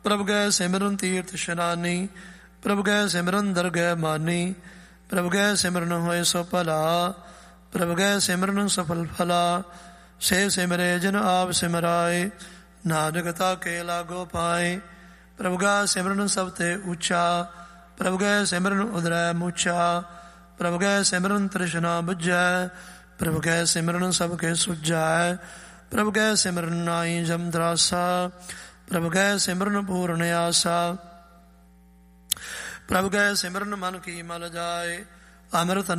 ਪ੍ਰਭ ਗੈ ਸਿਮਰਨ ਤੀਰਥ ਇਸ਼ਨਾਨੀ, ਪ੍ਰਭ ਗੈ ਸਿਮਰਨ ਦਰਗਹਿ ਮਾਨੀ, ਪ੍ਰਭ ਗੈ ਸਿਮਰਨ ਹੋਏ ਸੋ ਭਲਾ, ਪ੍ਰਭ ਗੈ ਸਿਮਰਨ ਸਫਲ ਫਲਾ। ਸੇ ਸਿਮਰੇ ਜਿਨ ਆਪ ਸਿਮਰਾਏ, ਨਾਨਕ ਤਾਕੇ ਲਾਗੋ ਪਾਏ। ਪ੍ਰਭ ਗੈ ਸਿਮਰਨ ਸਭ ਤੇ ਉੱਚਾ, ਪ੍ਰਭ ਗੈ ਸਿਮਰਨ ਉਦਰੈ ਮੁੱਚਾ, ਪ੍ਰਭ ਗੈ ਸਿਮਰਨ ਤ੍ਰਿਸ਼ਨਾ ਬੁਝੈ, ਪ੍ਰਭ ਗੈ ਸਿਮਰਨ ਸਭ ਕੇ ਸੁਝੈ। ਪ੍ਰਭ ਗੈ ਸਿਮਰਨ ਨਾਹੀ ਜਮ ਤਰਾਸਾ, ਪ੍ਰਭ ਗੈ ਸਿਮਰਨ ਪੂਰਨ ਆਸਾ। ਪ੍ਰਭ ਗੈ ਸਿਮਰਨ ਮਨ ਕੀ ਮਲ ਜਾਏ, ਅੰਮ੍ਰਿਤ